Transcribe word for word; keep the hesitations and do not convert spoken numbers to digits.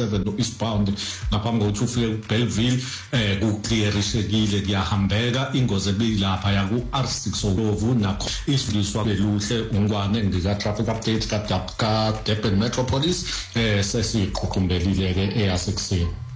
seven no-eastbound ngaphambi kokuthi ufike ku-Bellville eh ku-clearisekile kuyahambeka ingozi ebilapha ku-R six Olovu nakho isifiswa beluhle ungwane ngika-traffic update ka-Durban Metropolis eh sesiqhuqumbelile ke eyasekuseni.